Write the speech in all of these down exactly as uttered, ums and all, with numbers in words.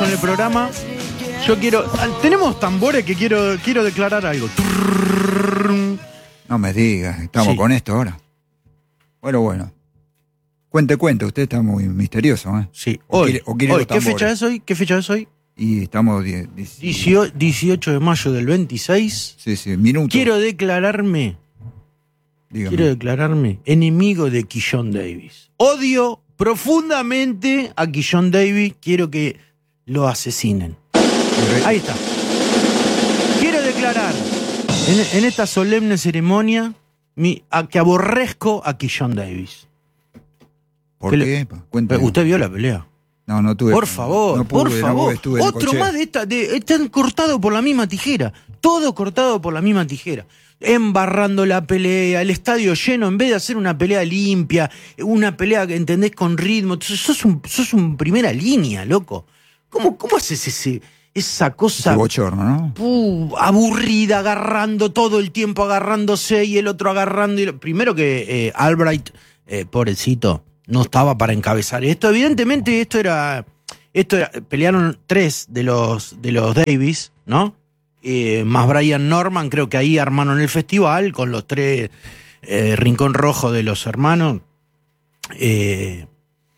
con el programa. Yo quiero... Tenemos tambores que quiero, quiero declarar algo. No me digas, estamos sí. con esto ahora. Bueno, bueno. Cuente, cuente, usted está muy misterioso, ¿eh? Sí. O hoy, quiere, o quiere hoy ¿qué fecha es hoy? ¿Qué fecha es hoy? Y estamos... Die, die, dieciocho de mayo del veintiséis. Sí, sí, minutos. Quiero declararme... Dígame. Quiero declararme enemigo de Keyshawn Davis. Odio profundamente a Keyshawn Davis. Quiero que lo asesinen. Ahí está. Quiero declarar en, en esta solemne ceremonia mi, a que aborrezco a Keyshawn Davis. ¿Por que qué? Le, ¿Usted vio la pelea? No, no tuve. Por favor, no pude, por favor. No Otro más de esta. De, están cortados por la misma tijera. Todo cortado por la misma tijera. Embarrando la pelea, el estadio lleno, en vez de hacer una pelea limpia, una pelea que entendés con ritmo. Entonces, sos un, sos un primera línea, loco. ¿Cómo, cómo haces ese, esa cosa? Ese bochorno, ¿no? Uh, aburrida, agarrando todo el tiempo, agarrándose y el otro agarrando. Y lo, primero que eh, Albright, eh, pobrecito, no estaba para encabezar esto. Evidentemente, esto era. Esto era, pelearon tres de los, de los Davis, ¿no? Eh, más Brian Norman, creo que ahí armaron el festival con los tres eh, Rincón Rojo de los hermanos. Eh,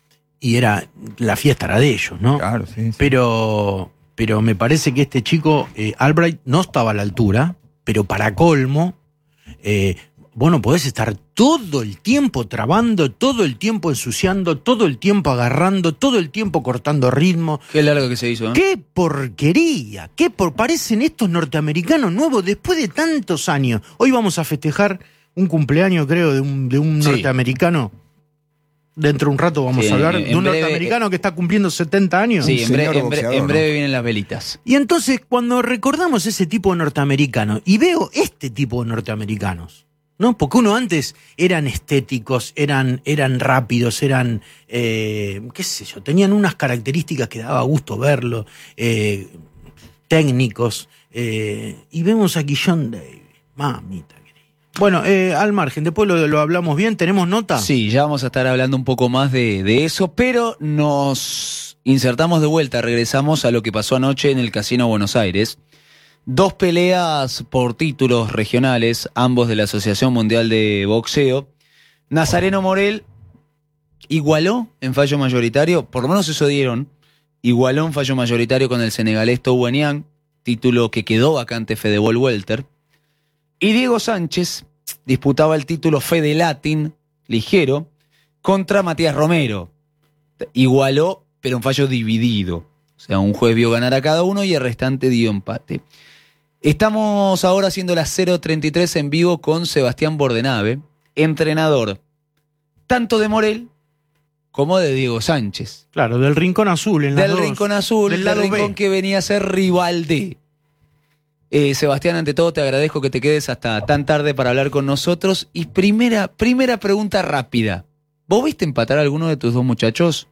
y era la fiesta era de ellos, ¿no? Claro, sí. sí. Pero, pero me parece que este chico, eh, Albright, no estaba a la altura, pero para colmo, eh, bueno, podés estar todo el tiempo trabando, todo el tiempo ensuciando, todo el tiempo agarrando, todo el tiempo cortando ritmo. Qué largo que se hizo, ¿eh? ¡Qué porquería! ¿Qué por parecen estos norteamericanos nuevos después de tantos años? Hoy vamos a festejar un cumpleaños, creo, de un, de un sí. norteamericano. Dentro de un rato vamos sí, a hablar en, en de un breve, norteamericano que está cumpliendo setenta años. Sí, en, breve, en, breve, en breve vienen las velitas. Y entonces, cuando recordamos ese tipo de norteamericanos, y veo este tipo de norteamericanos, ¿no? Porque uno antes eran estéticos, eran, eran rápidos, eran, eh, qué sé yo, tenían unas características que daba gusto verlo, eh, técnicos, eh, y vemos a Keyshawn Davis, mamita querida. Bueno, eh, al margen, después lo, lo hablamos bien, ¿tenemos nota? Sí, ya vamos a estar hablando un poco más de, de eso, pero nos insertamos de vuelta, regresamos a lo que pasó anoche en el Casino Buenos Aires. Dos peleas por títulos regionales, ambos de la Asociación Mundial de Boxeo. Nazareno Morel igualó en fallo mayoritario, por lo menos eso dieron, igualó en fallo mayoritario con el senegalés Tou Niang, título que quedó vacante Fedebol Welter. Y Diego Sánchez disputaba el título Fede Latin ligero contra Matías Romero. Igualó, pero en fallo dividido. O sea, un juez vio ganar a cada uno y el restante dio empate. Estamos ahora haciendo las cero treinta y tres en vivo con Sebastián Bordenave, entrenador tanto de Morel como de Diego Sánchez. Claro, del Rincón Azul. En del las Rincón dos, Azul, del del Rincón B. que venía a ser rival de. Eh, Sebastián, ante todo te agradezco que te quedes hasta tan tarde para hablar con nosotros. Y primera, primera pregunta rápida. ¿Vos viste empatar a alguno de tus dos muchachos?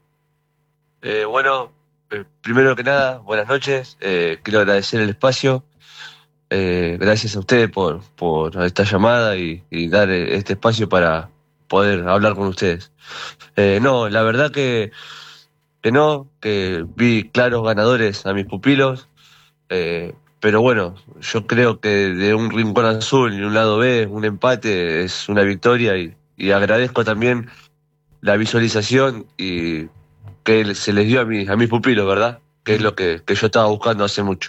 Eh, bueno, eh, primero que nada, buenas noches. Eh, quiero agradecer el espacio. Eh, gracias a ustedes por, por esta llamada y, y dar este espacio para poder hablar con ustedes. Eh, no, la verdad que, que no, que vi claros ganadores a mis pupilos, eh, pero bueno, yo creo que de un Rincón Azul y un lado B, un empate es una victoria y, y agradezco también la visualización y que se les dio a, mi, a mis pupilos, ¿verdad? Que es lo que, que yo estaba buscando hace mucho.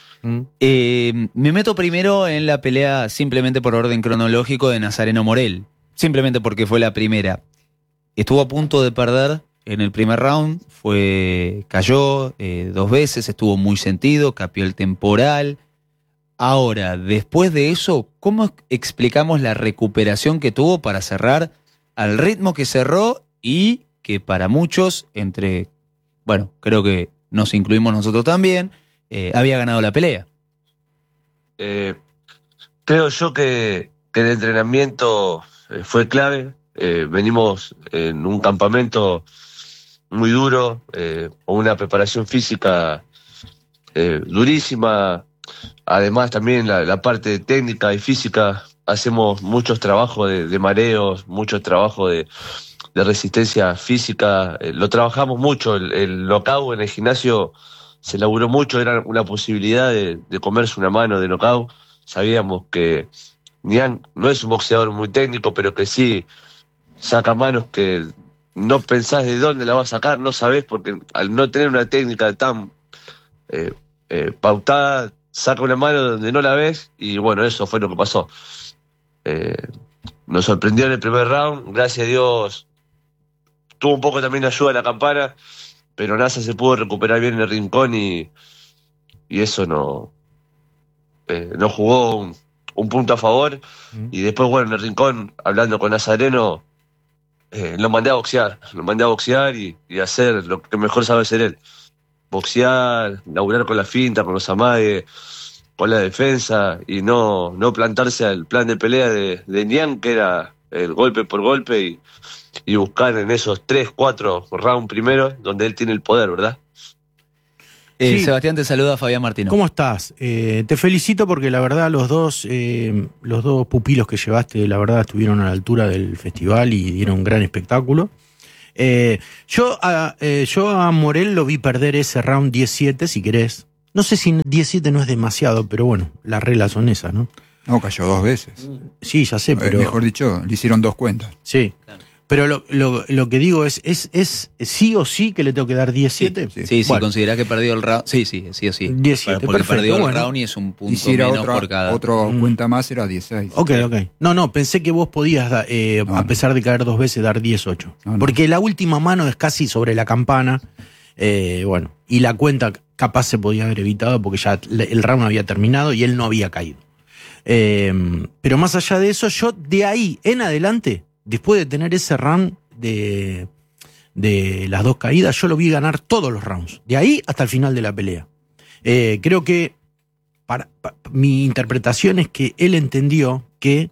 Eh, me meto primero en la pelea simplemente por orden cronológico de Nazareno Morel, simplemente porque fue la primera. Estuvo a punto de perder en el primer round, fue cayó eh, dos veces, estuvo muy sentido, capió el temporal. Ahora, después de eso, ¿cómo explicamos la recuperación que tuvo para cerrar al ritmo que cerró y que para muchos, entre, bueno, creo que nos incluimos nosotros también, Eh, había ganado la pelea? Eh, creo yo que, que el entrenamiento eh, fue clave. Eh, venimos en un campamento muy duro, eh, con una preparación física eh, durísima. Además también la, la parte técnica y física, hacemos muchos trabajos de, de mareos, mucho trabajo de, de resistencia física. Eh, lo trabajamos mucho, el, el knockout en el gimnasio se laburó mucho, era una posibilidad de, de comerse una mano de knockout. Sabíamos que Niang no es un boxeador muy técnico, pero que sí saca manos que no pensás de dónde la va a sacar, no sabés, porque al no tener una técnica tan eh, eh, pautada, saca una mano donde no la ves, y bueno, eso fue lo que pasó. Eh, nos sorprendió en el primer round, gracias a Dios tuvo un poco también de ayuda de la campana, pero Nasa se pudo recuperar bien en el rincón y, y eso no, eh, no jugó un, un punto a favor. Mm. Y después, bueno, en el rincón, hablando con Nazareno, eh, lo mandé a boxear, lo mandé a boxear y, y hacer lo que mejor sabe hacer él. Boxear, laburar con la finta, con los amagues, con la defensa, y no, no plantarse al plan de pelea de, de Niang, que era el golpe por golpe, y, y buscar en esos tres, cuatro rounds primero, donde él tiene el poder, ¿verdad? Eh, Sí. Sebastián te saluda, Fabián Martino. ¿Cómo estás? Eh, te felicito porque la verdad los dos, eh, los dos pupilos que llevaste, la verdad estuvieron a la altura del festival y dieron un gran espectáculo. Eh, yo, a, eh, yo a Morel lo vi perder ese round diecisiete, si querés. No sé si diecisiete no es demasiado, pero bueno, las reglas son esas, ¿no? No, cayó dos veces. Sí, ya sé, pero... Eh, mejor dicho, le hicieron dos cuentas. Sí, claro. Pero lo, lo, lo que digo es, es, es sí o sí que le tengo que dar diecisiete. Sí, sí, sí, bueno. considerá que perdió el round. Sí, sí, sí o sí. diecisiete, porque perfecto, perdió el bueno. round y es un punto Y si era menos otra, por cada. otra Mm. cuenta más, era dieciséis. Ok, ok. No, no, pensé que vos podías, eh, No, a no. pesar de caer dos veces, dar dieciocho. No, no. Porque la última mano es casi sobre la campana. Eh, bueno, y la cuenta capaz se podía haber evitado porque ya el round había terminado y él no había caído. Eh, pero más allá de eso, yo de ahí en adelante, después de tener ese round de, de las dos caídas, yo lo vi ganar todos los rounds, de ahí hasta el final de la pelea. Eh, creo que para, para, mi interpretación es que él entendió que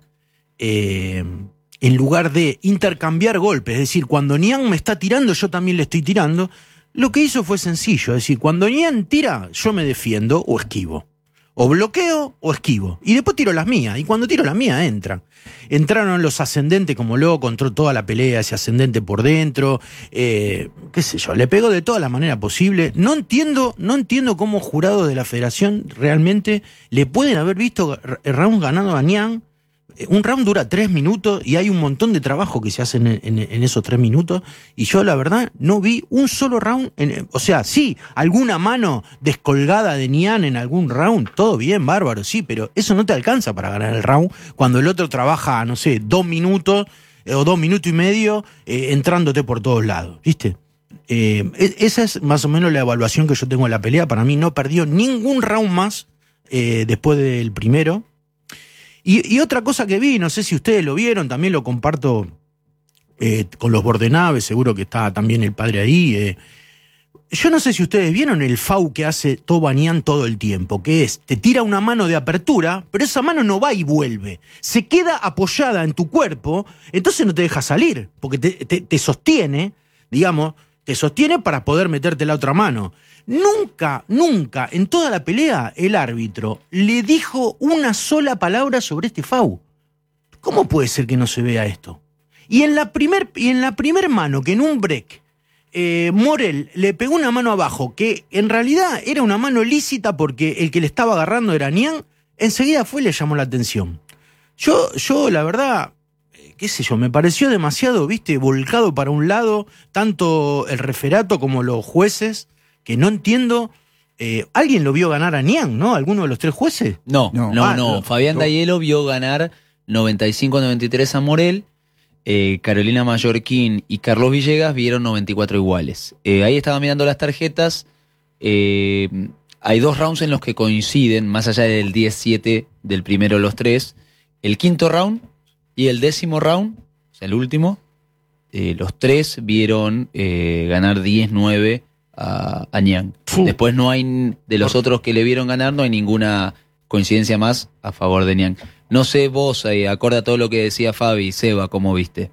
eh, en lugar de intercambiar golpes, es decir, cuando Niang me está tirando, yo también le estoy tirando, lo que hizo fue sencillo, es decir, cuando Niang tira, yo me defiendo o esquivo. O bloqueo o esquivo. Y después tiro las mías. Y cuando tiro las mías, entran. Entraron los ascendentes, como luego controló toda la pelea, ese ascendente por dentro. Eh, qué sé yo, le pegó de toda la manera posible. No entiendo, no entiendo cómo jurados de la federación realmente le pueden haber visto round ganando a Niang. Un round dura tres minutos y hay un montón de trabajo que se hace en, en, en esos tres minutos. Y yo, la verdad, no vi un solo round. En, o sea, sí, alguna mano descolgada de Niang en algún round, todo bien, bárbaro, sí, pero eso no te alcanza para ganar el round cuando el otro trabaja, no sé, dos minutos eh, o dos minutos y medio eh, entrándote por todos lados, ¿viste? Eh, esa es más o menos la evaluación que yo tengo de la pelea. Para mí no perdió ningún round más eh, después del primero. Y, y otra cosa que vi, no sé si ustedes lo vieron, también lo comparto eh, con los Bordenaves, seguro que está también el padre ahí. Eh. Yo no sé si ustedes vieron el foul que hace Toba Niang todo el tiempo, que es, te tira una mano de apertura, pero esa mano no va y vuelve, se queda apoyada en tu cuerpo, entonces no te deja salir, porque te, te, te sostiene, digamos, te sostiene para poder meterte la otra mano. Nunca, nunca, en toda la pelea, el árbitro le dijo una sola palabra sobre este foul. ¿Cómo puede ser que no se vea esto? Y en la primer, y en la primer mano, que en un break, eh, Morel le pegó una mano abajo, que en realidad era una mano lícita porque el que le estaba agarrando era Niang, enseguida fue y le llamó la atención. Yo, yo la verdad, qué sé yo, me pareció demasiado, viste, volcado para un lado, tanto el referato como los jueces, que no entiendo. Eh, ¿Alguien lo vio ganar a Niang, no? ¿Alguno de los tres jueces? No, no, No. no. Ah, no. no. Fabián No. D'Aiello vio ganar noventa y cinco a noventa y tres a Morel. Eh, Carolina Mallorquín y Carlos Villegas vieron noventa y cuatro iguales. Eh, ahí estaba mirando las tarjetas. Eh, hay dos rounds en los que coinciden, más allá del diez siete del primero de los tres. El quinto round y el décimo round, o sea, el último, eh, los tres vieron eh, ganar diez nueve a, a Niang. Fu. Después no hay, de los otros que le vieron ganar, no hay ninguna coincidencia más a favor de Niang. No sé vos, eh, acorde a todo lo que decía Fabi y Seba, ¿cómo viste?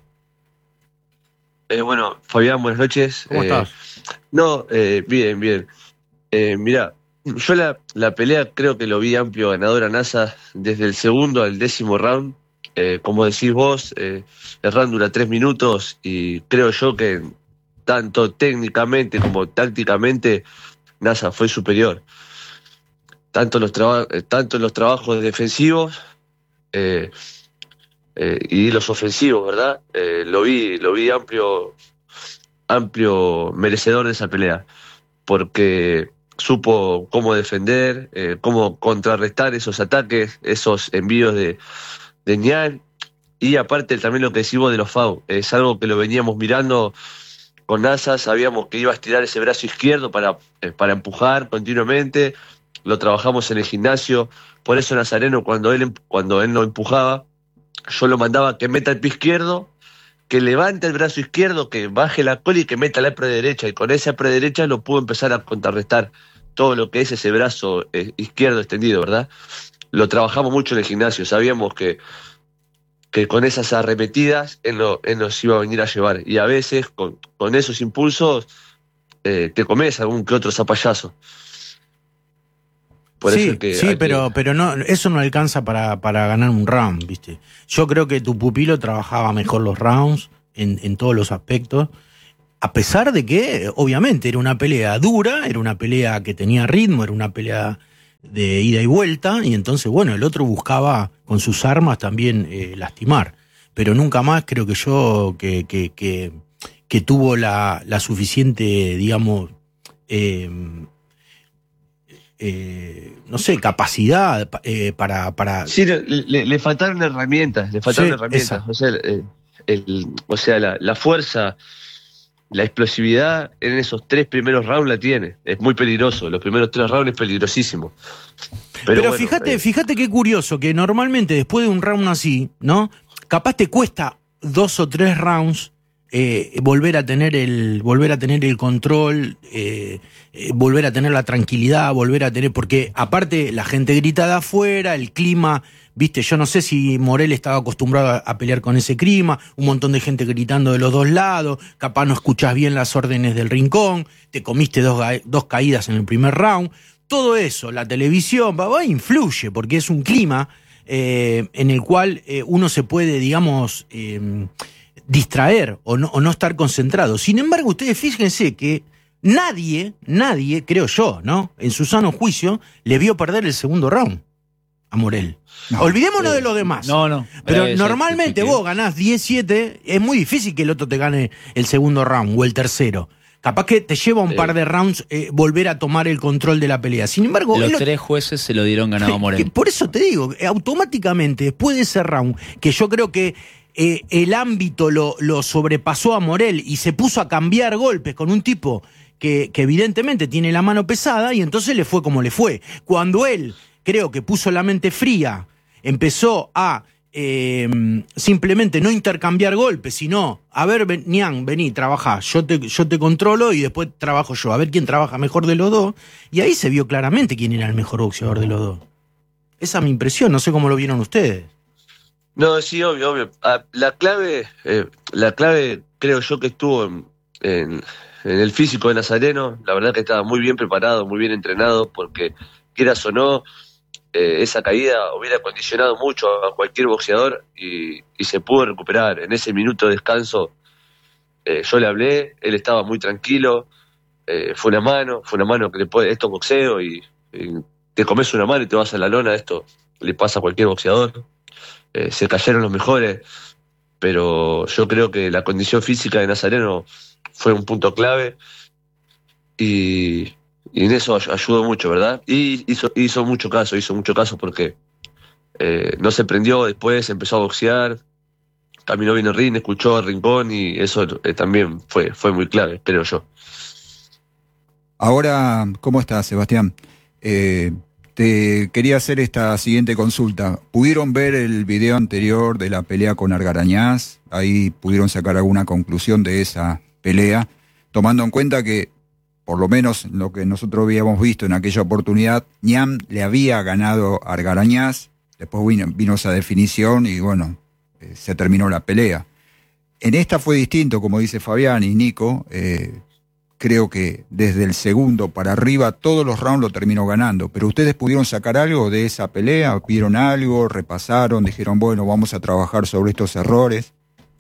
Eh, bueno, Fabián, buenas noches. ¿Cómo Eh, estás? No, eh, bien, bien. Eh, mirá, yo la, la pelea creo que lo vi amplio ganador a NASA desde el segundo al décimo round. eh, como decís vos, eh, el round dura tres minutos y creo yo que tanto técnicamente como tácticamente NASA fue superior. Tanto en los, traba- eh, tanto en los trabajos defensivos eh, eh, y los ofensivos, ¿verdad? Eh, lo vi, lo vi amplio, amplio merecedor de esa pelea, porque supo cómo defender, eh, cómo contrarrestar esos ataques, esos envíos de, de Niang, y aparte también lo que decimos de los F A U, es algo que lo veníamos mirando con NASA, sabíamos que iba a estirar ese brazo izquierdo para, eh, para empujar continuamente, lo trabajamos en el gimnasio, por eso Nazareno cuando él, cuando él lo empujaba, yo lo mandaba que meta el pie izquierdo, que levante el brazo izquierdo, que baje la cola y que meta la pre derecha, y con esa pre derecha lo pudo empezar a contrarrestar todo lo que es ese brazo eh, izquierdo extendido, ¿verdad? Lo trabajamos mucho en el gimnasio, sabíamos que, que con esas arremetidas él, no, él nos iba a venir a llevar, y a veces con, con esos impulsos eh, te comes algún que otro zapallazo. Por sí, eso es que sí, hay pero, que... pero no, eso no alcanza para, para ganar un round, ¿viste? Yo creo que tu pupilo trabajaba mejor los rounds en, en todos los aspectos, a pesar de que, obviamente, era una pelea dura, era una pelea que tenía ritmo, era una pelea de ida y vuelta, y entonces, bueno, el otro buscaba con sus armas también eh, lastimar. Pero nunca más creo que yo, que, que, que, que tuvo la, la suficiente, digamos, eh, Eh, no sé, capacidad eh, para, para... Sí, le, le- le faltaron herramientas, le faltaron Sí, herramientas. esa. O sea, el, el- o sea la, la fuerza, la explosividad en esos tres primeros rounds la tiene. Es muy peligroso. Los primeros tres rounds es peligrosísimo. Pero, Pero, bueno, fíjate, eh, fíjate qué curioso, que normalmente después de un round así, ¿no? Capaz te cuesta dos o tres rounds eh, volver a tener el, volver a tener el control, eh, eh, volver a tener la tranquilidad, volver a tener, porque aparte la gente grita de afuera, el clima, viste, yo no sé si Morel estaba acostumbrado a, a pelear con ese clima, un montón de gente gritando de los dos lados, capaz no escuchás bien las órdenes del rincón, te comiste dos, ga- dos caídas en el primer round. Todo eso, la televisión, va, va, influye, porque es un clima eh, en el cual eh, uno se puede, digamos, eh, distraer o no, o no estar concentrado. Sin embargo, ustedes fíjense que nadie, nadie, creo yo, ¿no? En su sano juicio, le vio perder el segundo round a Morel. No, Olvidémonos eh, de los demás. No, no. Pero Eh, normalmente sí, sí, sí. vos ganás diez siete, es muy difícil que el otro te gane el segundo round o el tercero. Capaz que te lleva un Eh. par de rounds eh, volver a tomar el control de la pelea. Sin embargo, Los él- tres jueces se lo dieron ganado a que Morel. por eso te digo, eh, automáticamente después de ese round, que yo creo que eh, el ámbito lo, lo sobrepasó a Morel y se puso a cambiar golpes con un tipo que, que evidentemente tiene la mano pesada, y entonces le fue como le fue. Cuando él, creo que puso la mente fría, empezó a eh, simplemente no intercambiar golpes, sino, a ver, ven, Niang, vení, trabajá, yo te, yo te controlo y después trabajo yo, a ver quién trabaja mejor de los dos, y ahí se vio claramente quién era el mejor boxeador de los dos. Esa es mi impresión, no sé cómo lo vieron ustedes. no, sí, obvio, obvio. Ah, la clave, eh, la clave creo yo que estuvo en, en- en el físico de Nazareno. La verdad que estaba muy bien preparado, muy bien entrenado, porque quieras o no, eh, esa caída hubiera condicionado mucho a cualquier boxeador y, y se pudo recuperar. En ese minuto de descanso eh, yo le hablé, él estaba muy tranquilo, eh, fue una mano, fue una mano que le puede, esto es boxeo y, y te comes una mano y te vas a la lona, esto le pasa a cualquier boxeador. Eh, se cayeron los mejores, pero yo creo que la condición física de Nazareno fue un punto clave y, y en eso ay- ayudó mucho, ¿verdad? Y hizo, hizo mucho caso, hizo mucho caso porque eh, no se prendió, después empezó a boxear, caminó bien el ring, escuchó el rincón y eso eh, también fue, fue muy clave, creo yo. Ahora, ¿cómo estás, Sebastián? Eh, te quería hacer esta siguiente consulta. ¿Pudieron ver el video anterior de la pelea con Argarañaz? Ahí pudieron sacar alguna conclusión de esa pelea, tomando en cuenta que, por lo menos lo que nosotros habíamos visto en aquella oportunidad, Niang le había ganado a Argarañaz, después vino, vino esa definición y bueno, eh, se terminó la pelea. En esta fue distinto, como dice Fabián y Nico, eh, creo que desde el segundo para arriba todos los rounds lo terminó ganando. Pero ustedes pudieron sacar algo de esa pelea, vieron algo, repasaron, dijeron, bueno, vamos a trabajar sobre estos errores.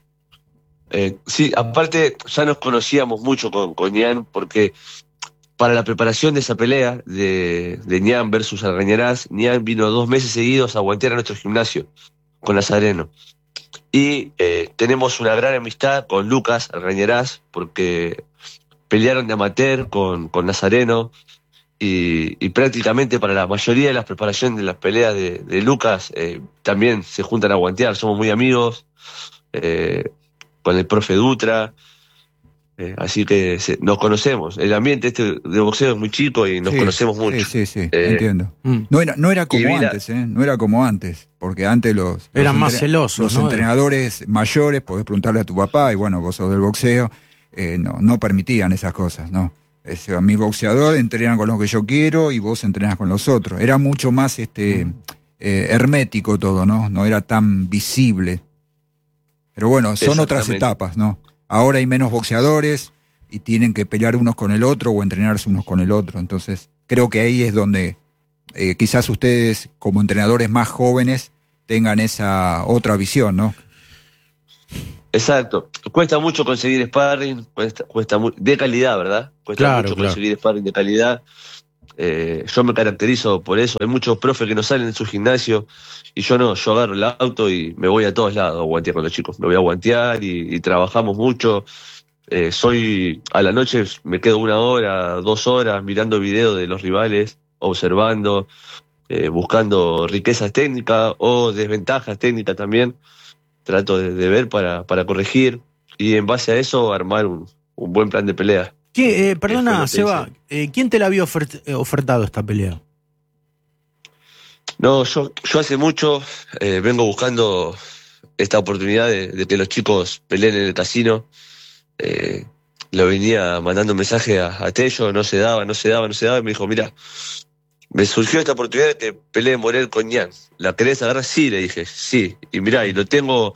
Eh, sí, aparte ya nos conocíamos mucho con, con Nian, porque para la preparación de esa pelea de, de Nian versus Argañarás, Nian vino dos meses seguidos a guantear a nuestro gimnasio con Nazareno. Y eh, tenemos una gran amistad con Lucas Argañarás, porque pelearon de amateur con, con Nazareno, y, y prácticamente para la mayoría de las preparaciones de las peleas de, de Lucas eh, también se juntan a guantear, somos muy amigos. Eh, con el profe Dutra, eh, así que se, nos conocemos. El ambiente este de boxeo es muy chico y nos sí, conocemos mucho. Sí, sí, sí, eh, entiendo. Mm. No era, no era como mira, antes, ¿eh? No era como antes, porque antes los... Eran los más entre- celosos, Los ¿no? entrenadores mayores, podés preguntarle a tu papá, y bueno, vos sos del boxeo, eh, no, no permitían esas cosas, ¿no? O sea, mi boxeador entrena con los que yo quiero y vos entrenás con los otros. Era mucho más este Mm. eh, hermético todo, ¿no? No era tan visible. Pero bueno, son otras Exactamente. etapas, ¿no? Ahora hay menos boxeadores y tienen que pelear unos con el otro o entrenarse unos con el otro. Entonces, creo que ahí es donde eh, quizás ustedes, como entrenadores más jóvenes, tengan esa otra visión, ¿no? exacto. Cuesta mucho conseguir sparring, cuesta, cuesta mu- de calidad, ¿verdad? Cuesta Claro, mucho claro. conseguir sparring de calidad. Eh, yo me caracterizo por eso. Hay muchos profes que no salen en su gimnasio y yo no, yo agarro el auto y me voy a todos lados a guantear con los chicos. Me voy a guantear y, y trabajamos mucho. Eh, soy, a la noche me quedo una hora, dos horas mirando videos de los rivales, observando, eh, buscando riquezas técnicas o desventajas técnicas también. Trato de, de ver para, para corregir y en base a eso armar un, un buen plan de pelea. ¿Qué, eh, fue lo perdona, que Seba, hice. eh, ¿quién te la había ofert- eh, ofertado esta pelea? No, yo, yo hace mucho eh, vengo buscando esta oportunidad de, de que los chicos peleen en el casino. Eh, lo venía mandando un mensaje a, a Tello, no se daba, no se daba, no se daba, y me dijo, mira, me surgió esta oportunidad de que pelee Morel con Nian. ¿La querés agarrar? Sí, le dije, sí. Y mirá, y lo tengo,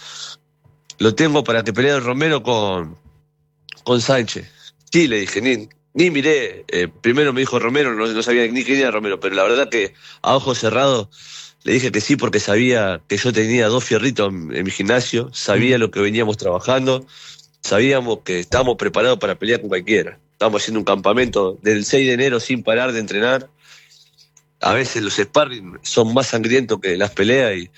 lo tengo para que pelee Romero con, con Sánchez. Sí, le dije, ni, ni miré. Eh, primero me dijo Romero, no, no sabía ni quién era Romero, pero la verdad que a ojos cerrados le dije que sí porque sabía que yo tenía dos fierritos en, en mi gimnasio, sabía lo que veníamos trabajando, sabíamos que estábamos preparados para pelear con cualquiera. Estábamos haciendo un campamento del seis de enero sin parar de entrenar. A veces los sparring son más sangrientos que las peleas y,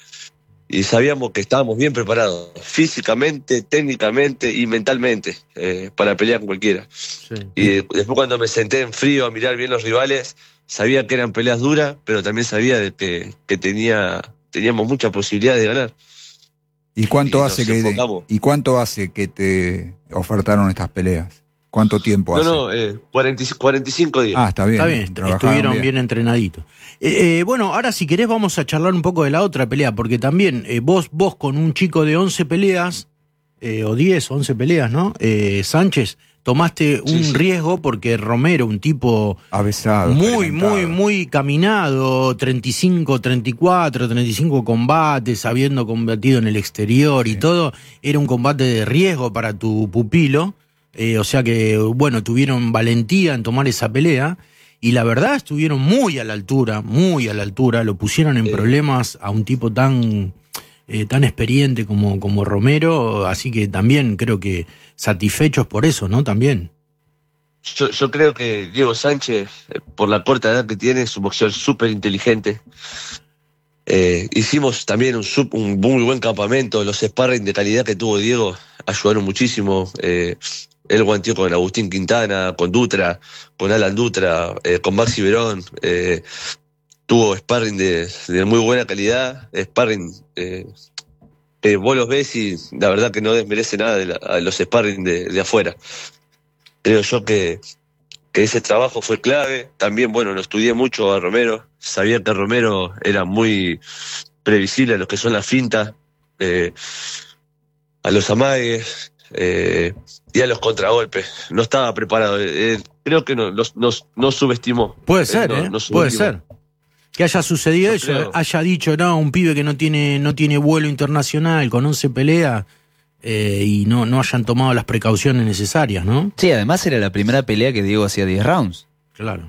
y sabíamos que estábamos bien preparados, físicamente, técnicamente y mentalmente, eh, para pelear con cualquiera. Sí. Y después cuando me senté en frío a mirar bien los rivales, sabía que eran peleas duras, pero también sabía de que, que tenía, teníamos muchas posibilidades de ganar. ¿Y cuánto Y nos hace que enfocamos. y cuánto hace que te ofertaron estas peleas? ¿Cuánto tiempo No, hace? no, eh, cuarenta, y- cuarenta y cinco días. Ah, está bien. Está bien, trabajaron estuvieron bien, entrenaditos. Eh, eh, bueno, ahora si querés vamos a charlar un poco de la otra pelea, porque también eh, vos, vos con un chico de once peleas, eh, o diez, once peleas, ¿no? Eh, Sánchez, tomaste un Sí, sí. riesgo porque Romero, un tipo Avesado. muy, experimentado. muy, muy caminado, treinta y cinco, treinta y cuatro, treinta y cinco combates, habiendo combatido en el exterior y Sí. todo, era un combate de riesgo para tu pupilo, eh, o sea que, bueno, tuvieron valentía en tomar esa pelea, y la verdad estuvieron muy a la altura, muy a la altura, lo pusieron en Eh. problemas a un tipo tan... Eh, tan experiente como, como Romero, así que también creo que satisfechos por eso, ¿no? También. Yo, yo creo que Diego Sánchez, eh, por la corta edad que tiene, es un boxeador súper inteligente. Eh, hicimos también un, sub- un muy buen campamento. Los sparring de calidad que tuvo Diego ayudaron muchísimo. Eh, él guanteó con Agustín Quintana, con Dutra, con Alan Dutra, eh, con Maxi Verón. Eh, tuvo sparring de, de muy buena calidad. Sparring, eh, eh, vos los ves y la verdad que no desmerece nada de, la- a los sparring de, de afuera. Creo yo que, que ese trabajo fue clave. También, bueno, lo estudié mucho a Romero. Sabía que Romero era muy previsible a los que son las fintas, eh, a los amagues eh, y a los contragolpes. No estaba preparado. Eh, creo que no, los- nos, no subestimó. Puede Eh, ser, no- ¿eh? no Puede subestimó. ser. Que haya sucedido Yo eso, creo. haya dicho, no, un pibe que no tiene, no tiene vuelo internacional, con once peleas, eh, y no, no hayan tomado las precauciones necesarias, ¿no? Sí, además era la primera pelea que Diego hacía diez rounds. Claro.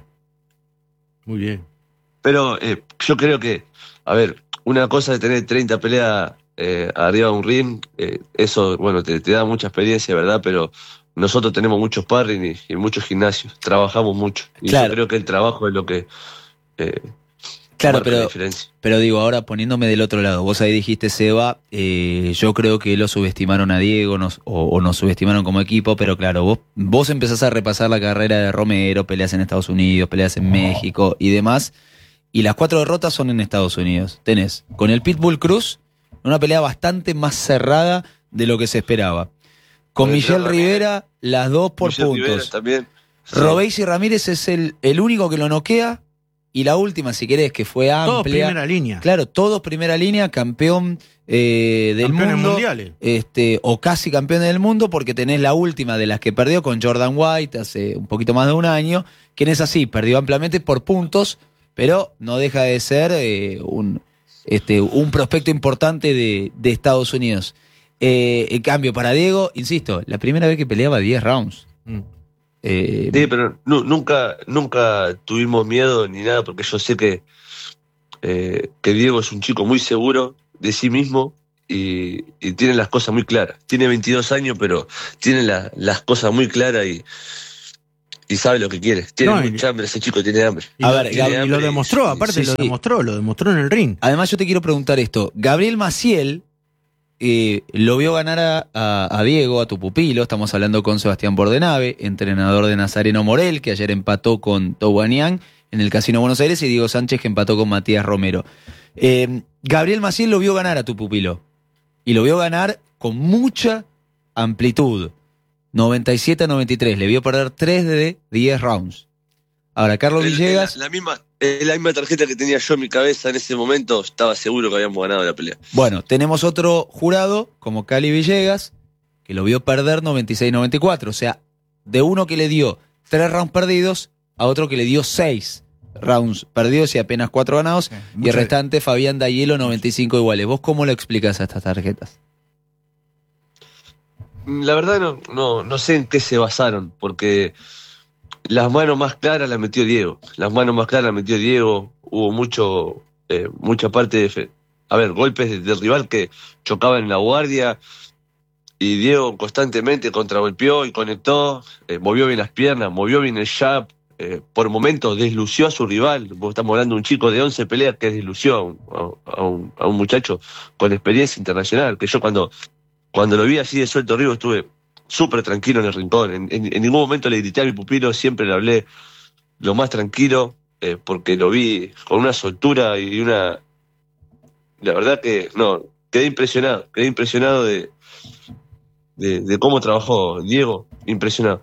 Muy bien. Pero eh, yo creo que, a ver, una cosa de tener treinta peleas eh, arriba de un ring, eh, eso, bueno, te, te da mucha experiencia, ¿verdad? Pero nosotros tenemos muchos sparring y, y muchos gimnasios, trabajamos mucho. Y Claro. yo creo que el trabajo es lo que eh, Claro, marca la pero, diferencia. pero digo, ahora poniéndome del otro lado, vos ahí dijiste, Seba, eh, yo creo que lo subestimaron a Diego nos, o, o nos subestimaron como equipo, pero claro, vos, vos empezás a repasar la carrera de Romero, peleas en Estados Unidos, peleas en México y demás, y las cuatro derrotas son en Estados Unidos. Tenés con el Pitbull Cruz una pelea bastante más cerrada de lo que se esperaba. Con Con el Michelle Ramírez, Rivera, las dos por Michel Rivera puntos. también. Sí. Robéis y Ramírez es el, el único que lo noquea. Y la última, si querés, que fue amplia. Todos primera línea. Claro, todos primera línea, campeón eh, del Campeones mundo. mundiales. Este, o casi campeón del mundo, porque tenés la última de las que perdió con Jordan White hace un poquito más de un año, quien es así, perdió ampliamente por puntos, pero no deja de ser eh, un, este, un prospecto importante de, de Estados Unidos. Eh, en cambio, para Diego, insisto, la primera vez que peleaba diez rounds. Mm. Eh, Sí, pero nu- nunca, nunca tuvimos miedo ni nada, porque yo sé que, eh, que Diego es un chico muy seguro de sí mismo y, y tiene las cosas muy claras. Tiene veintidós años, pero tiene la- las cosas muy claras y, y sabe lo que quiere. Tiene No, y- mucha hambre, ese chico tiene hambre. Y, A lo, ver, y- Gab- y lo hambre y- demostró, aparte sí, lo sí. demostró, lo demostró en el ring. Además, yo te quiero preguntar esto. Gabriel Maciel eh, lo vio ganar a, a- a Diego, a tu pupilo. Estamos hablando con Sebastián Bordenave, entrenador de Nazareno Morel, que ayer empató con Tobanian en el Casino Buenos Aires, y Diego Sánchez, que empató con Matías Romero. Eh, Gabriel Maciel lo vio ganar a tu pupilo. Y lo vio ganar con mucha amplitud. noventa y siete a noventa y tres. Le vio perder tres de diez rounds. Ahora, Carlos El- el- Villegas... La, la misma, eh, la misma tarjeta que tenía yo en mi cabeza en ese momento, estaba seguro que habíamos ganado la pelea. Bueno, tenemos otro jurado, como Cali Villegas, que lo vio perder noventa y seis a noventa y cuatro. O sea, de uno que le dio tres rounds perdidos a otro que le dio seis rounds perdidos y apenas cuatro ganados. Sí, Y mucha- el restante, Fabián Dayelo, noventa y cinco iguales. ¿Vos cómo lo explicás a estas tarjetas? La verdad no, no, no sé en qué se basaron, porque las manos más claras las metió Diego. Las manos más claras las metió Diego. Hubo mucho, eh, mucha parte de, fe- a ver, golpes de- del rival que chocaban en la guardia. Y Diego constantemente contragolpeó y conectó, eh, movió bien las piernas, movió bien el jab. Eh, por momentos deslució a su rival. Vos estamos hablando de un chico de once peleas que deslució a un, a, a un, a un muchacho con experiencia internacional. Que yo cuando, cuando lo vi así de suelto arriba estuve súper tranquilo en el rincón. En, en- en ningún momento le grité a mi pupilo, siempre le hablé lo más tranquilo, eh, porque lo vi con una soltura y una... La verdad que, no, quedé impresionado, quedé impresionado de, de, de cómo trabajó Diego, impresionado.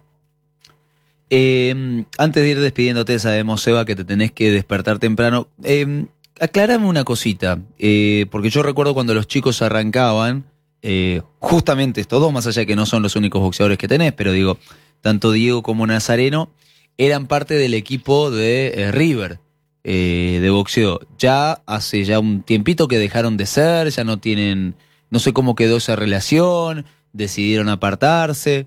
Eh, antes de ir despidiéndote, sabemos, Seba, que te tenés que despertar temprano. Eh, aclárame una cosita, eh, porque yo recuerdo cuando los chicos arrancaban, eh, justamente estos dos, más allá de que no son los únicos boxeadores que tenés, pero digo, tanto Diego como Nazareno eran parte del equipo de eh, River, eh, de boxeo. Ya hace ya un tiempito que dejaron de ser, ya no tienen, no sé cómo quedó esa relación, decidieron apartarse.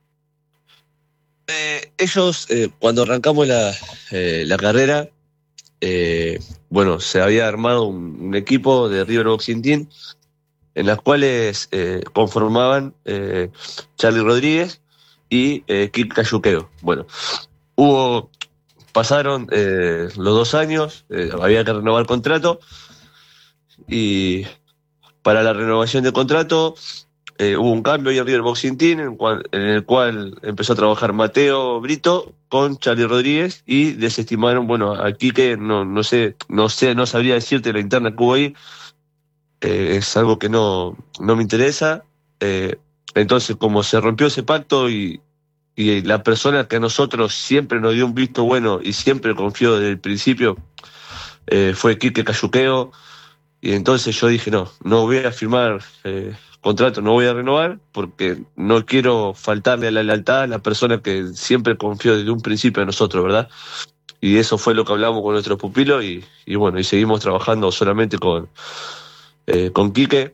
Eh, ellos, eh, cuando arrancamos la, eh, la carrera, eh, bueno, se había armado un, un equipo de River Boxing Team, en las cuales eh, conformaban eh, Charlie Rodríguez y eh, Kik Cayuqueo. Bueno, hubo, pasaron eh, los dos años, eh, había que renovar el contrato, y para la renovación del contrato eh, hubo un cambio ahí en River Boxing Team, en, cual- en el cual empezó a trabajar Mateo Brito con Charlie Rodríguez, y desestimaron, bueno, a Quique, no, no sé, no sé, no sabría decirte la interna que hubo ahí. Eh, es algo que no, no me interesa. Eh, entonces, como se rompió ese pacto y, y la persona que a nosotros siempre nos dio un visto bueno y siempre confió desde el principio, eh, fue Quique Cayuqueo. Y entonces yo dije, no, no voy a firmar eh, contrato, no voy a renovar, porque no quiero faltarle a la lealtad a la persona que siempre confió desde un principio en nosotros, ¿verdad? Y eso fue lo que hablamos con nuestros pupilos y, y bueno, y seguimos trabajando solamente con, eh, con Quique.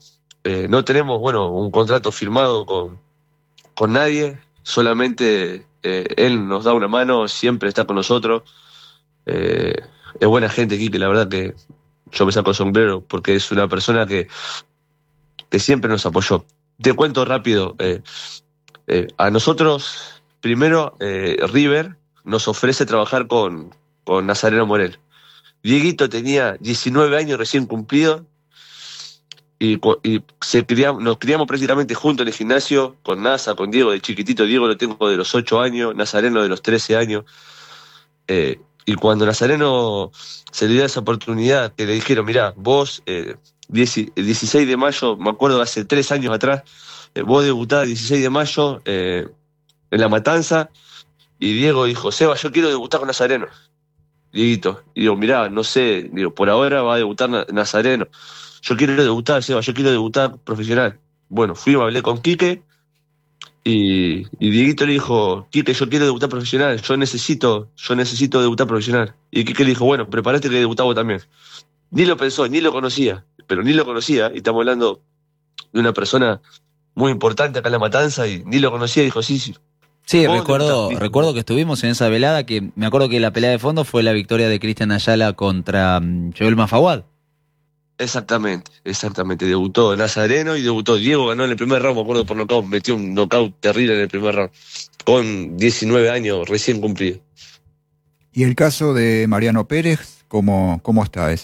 eh, no tenemos, bueno, un contrato firmado con, con nadie, solamente eh, él nos da una mano, siempre está con nosotros. Eh, es buena gente, Quique, la verdad que yo me saco el sombrero porque es una persona que, que siempre nos apoyó. Te cuento rápido, eh, eh, a nosotros, primero, eh, River nos ofrece trabajar con, con Nazareno Morel. Dieguito tenía diecinueve años recién cumplidos y, y se criamos, nos criamos prácticamente juntos en el gimnasio con Nasa, con Diego de chiquitito. Diego lo tengo de los ocho años, Nazareno de los trece años. Eh, y cuando Nazareno se le dio esa oportunidad, que le dijeron, mirá, vos, eh, el dieciséis de mayo, me acuerdo hace tres años atrás, eh, vos debutás el dieciséis de mayo eh, en La Matanza, y Diego dijo, Seba, yo quiero debutar con Nazareno. Dieguito. Y digo, mirá, no sé, digo, por ahora va a debutar Nazareno. Yo quiero debutar, Seba, yo quiero debutar profesional. Bueno, fui, hablé con Quique y, y Dieguito le dijo, Quique, yo quiero debutar profesional, yo necesito, yo necesito debutar profesional. Y Quique le dijo, bueno, prepárate que debutás vos también. Ni lo pensó, ni lo conocía, pero ni lo conocía, y estamos hablando de una persona muy importante acá en La Matanza, y ni lo conocía, y dijo, sí, sí. Sí, Vos recuerdo, debutás, recuerdo que estuvimos en esa velada, que me acuerdo que la pelea de fondo fue la victoria de Cristian Ayala contra um, Joel Mafawad. Exactamente, exactamente. Debutó Nazareno y debutó Diego, ganó en el primer round, me acuerdo por nocaut, metió un nocaut terrible en el primer round, con diecinueve años recién cumplidos. ¿Y el caso de Mariano Pérez, cómo, cómo está ese?